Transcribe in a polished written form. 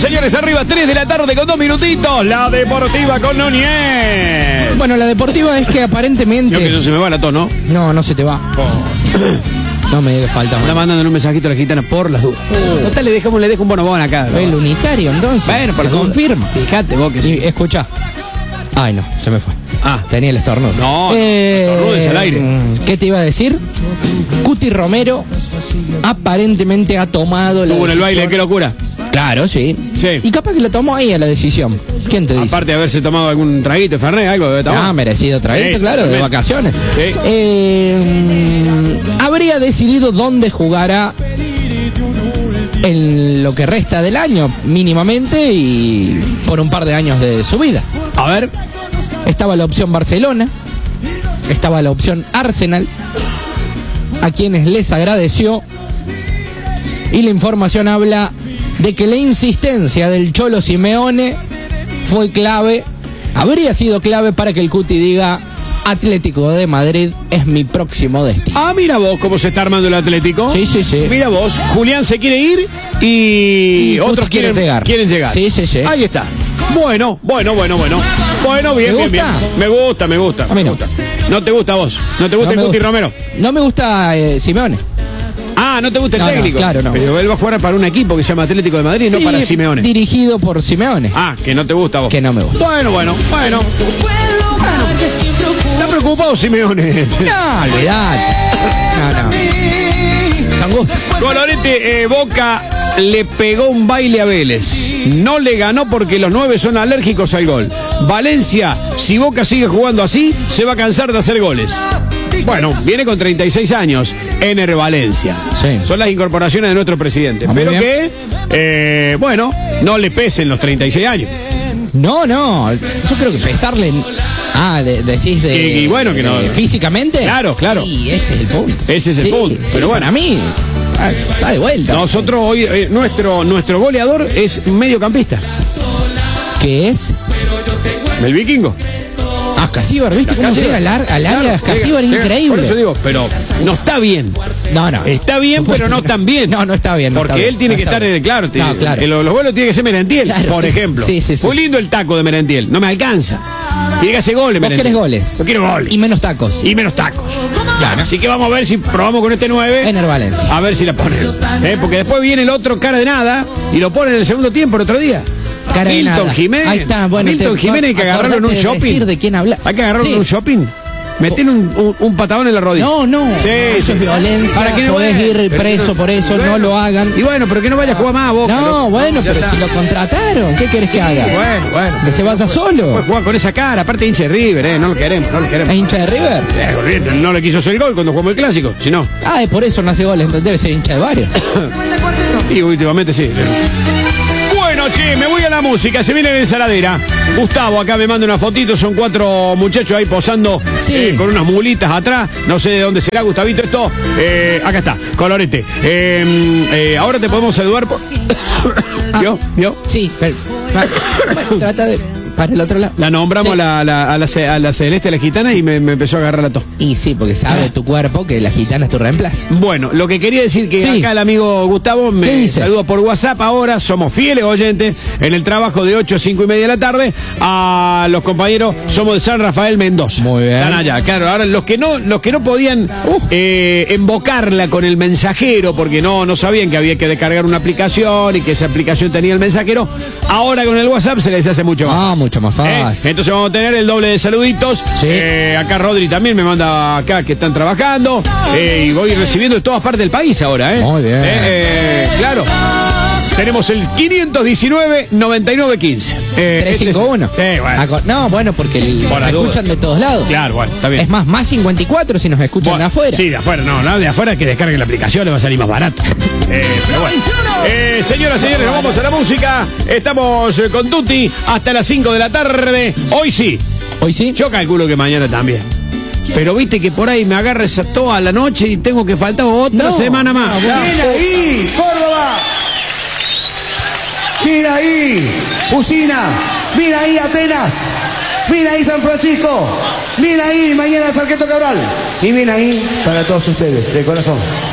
señores, arriba 3 de la tarde con 2 minutitos. La deportiva con Núñez. Bueno, la deportiva es que aparentemente... Yo que no se me va la tos, ¿no? No, no se te va. No me falta más. Está mandando un mensajito a la gitana por las dudas. Total, le dejo un bonobón acá, ¿no? El unitario, entonces. Bueno, por se las dudas. confirma. Fíjate vos que sí. Y escucha. Ay, no, se me fue. Ah. Tenía el estornudo. No, estornudes al aire. ¿Qué te iba a decir? Cuti Romero aparentemente ha tomado la Estuvo en el baile, qué locura. Claro, sí. Sí. Y capaz que la tomó ahí a la decisión. ¿Quién te dice? Aparte de haberse tomado algún traguito, Fernet, algo de tomar. Ah, merecido traguito, Sí, claro, de totalmente. vacaciones. Sí. Habría decidido dónde jugará en lo que resta del año, mínimamente, y por un par de años de su vida. A ver. Estaba la opción Barcelona, estaba la opción Arsenal, a quienes les agradeció, y la información habla de que la insistencia del Cholo Simeone fue clave, habría sido clave para que el Cuti diga: Atlético de Madrid es mi próximo destino. Ah, mira vos cómo se está armando el Atlético. Sí, sí, sí. Mira vos, Julián se quiere ir y otros Cuti quiere llegar. quieren llegar. Sí, sí, sí. Ahí está. Bueno, bien, ¿Te bien, gusta? bien. Me gusta. A mí no. ¿No te gusta a vos? ¿No te gusta No el me Cuti gusta. Romero? No me gusta Simeone. Ah, ¿no te gusta el No, no, técnico? claro, no. Pero él va a jugar para un equipo que se llama Atlético de Madrid, no Sí, para Simeone. dirigido por Simeone. Ah, que no te gusta a vos. Que no me gusta. Bueno. ¿Está preocupado Simeone? No, olvidate. No. Son gustos. Colorete, Boca le pegó un baile a Vélez. No le ganó porque los 9 son alérgicos al gol. Valencia, si Boca sigue jugando así, se va a cansar de hacer goles. Bueno, viene con 36 años, Ener Valencia. Sí. Son las incorporaciones de nuestro presidente. Ah, muy Pero bien. que, no le pesen los 36 años. No. Yo creo que pesarle. Decís de. Y bueno, que no. Físicamente. Claro. Y ese es el punto. Ese es el punto. Sí, Pero bueno. para mí. Está de vuelta. Nosotros hoy, nuestro goleador es mediocampista. ¿Qué es? El vikingo. Ascasíbar, ¿viste cómo llega al área de Ascasíbar? Llega. Increíble. Por eso digo, pero no está bien. No. Está bien, pero no tan bien. No está bien. no Porque está bien, él tiene no que está estar bien. en el claro. No, claro. Que los goles tienen que ser Merentiel, Claro, por sí. ejemplo. Sí. Muy lindo el taco de Merentiel. No me alcanza. Tiene que hacer goles, Vos Merentiel. querés goles. Yo quiero goles. Y menos tacos. Y menos tacos. Claro. Así que vamos a ver si probamos con este 9. Ener Valencia. A ver si la ponen. Porque después viene el otro cara de nada y lo ponen en el segundo tiempo el otro día. Cara de Milton nada. Jiménez. Ahí está, bueno, Milton Jiménez hay que agarrarlo en un acordate de shopping. decir de quién habla. Hay que agarrarlo Sí. en un shopping. Meter un patadón en la rodilla. No. Sí, Eso es violencia. ¿Para qué no podés vaya? ir preso por eso. Bueno. No lo hagan. Y bueno, pero que no vaya a jugar más a Boca. No, loco. bueno, Ya pero está. si lo contrataron, ¿qué querés que haga? Bueno. Que se vaya solo. Puede jugar con esa cara, aparte hincha de River, no lo queremos. ¿Es hincha de River? Olvídate, no le quiso hacer el gol cuando jugamos el clásico, si no. Ah, es por eso no hace goles, entonces debe ser hincha de varios. Y últimamente sí. Bueno, che, me voy a la música, se viene la ensaladera. Gustavo acá me manda una fotito, son 4 muchachos ahí posando Sí. con unas mulitas atrás. No sé de dónde será, Gustavito, esto. Acá está, colorete. Ahora te podemos saludar por... ¿Vio? Sí, pero bueno, trata de para el otro lado. La nombramos Sí. a la Celeste, a la gitana, y me empezó a agarrar la tos. Y sí, porque sabe tu cuerpo que la gitana es tu reemplazo. Bueno, lo que quería decir que Sí. acá el amigo Gustavo ¿Qué me dice? saluda por WhatsApp ahora, somos fieles oyentes en el trabajo de 8 a 5 y media de la tarde. A los compañeros somos de San Rafael Mendoza. Muy bien. Están allá, claro. Ahora los que no podían embocarla con el mensajero, porque no sabían que había que descargar una aplicación y que esa aplicación tenía el mensajero, ahora con el WhatsApp se les hace mucho más fácil. Mucho más fácil. Entonces vamos a tener el doble de saluditos. Sí. Acá Rodri también me manda acá que están trabajando. Y voy recibiendo de todas partes del país ahora. Muy bien. Claro. Tenemos el 519-9915. 351. Bueno. No, bueno, porque Por la nos escuchan duda. de todos lados. Claro, bueno, está bien. Es más 54 si nos escuchan de afuera. Sí, de afuera, no, de afuera que descarguen la aplicación le va a salir más barato. Pero bueno. Señoras, señores, nos vamos a la música. Estamos con Tuti hasta las 5 de la tarde. Hoy sí. Hoy sí. Yo calculo que mañana también. Pero viste que por ahí me agarra esa toda la noche y tengo que faltar otra semana más. Mira ahí, Córdoba. Mira ahí, Usina. Mira ahí, Atenas. Mira ahí, San Francisco. Mira ahí, mañana Sarqueto Cabral. Y mira ahí, para todos ustedes, de corazón.